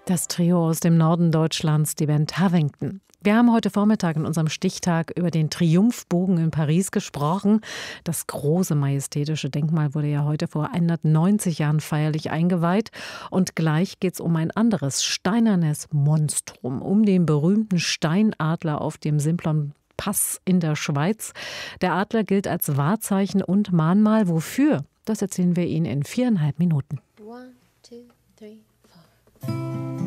Das Trio aus dem Norden Deutschlands, die Band Havington. Wir haben heute Vormittag in unserem Stichtag über den Triumphbogen in Paris gesprochen. Das große majestätische Denkmal wurde ja heute vor 190 Jahren feierlich eingeweiht. Und gleich geht es um ein anderes steinernes Monstrum, um den berühmten Steinadler auf dem Simplon Pass in der Schweiz. Der Adler gilt als Wahrzeichen und Mahnmal. Wofür? Das erzählen wir Ihnen in 4,5 Minuten. 1, 2, 3, 4.